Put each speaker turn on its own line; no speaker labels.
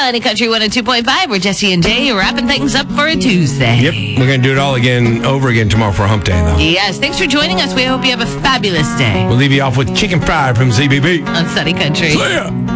Sunny Country 102.5. We're Jesse and Jay wrapping things up for a Tuesday.
Yep. We're going to do it all over again tomorrow for Hump Day, though.
Yes. Thanks for joining us. We hope you have a fabulous day.
We'll leave you off with Chicken Fried from ZBB.
On Sunny Country.
See ya.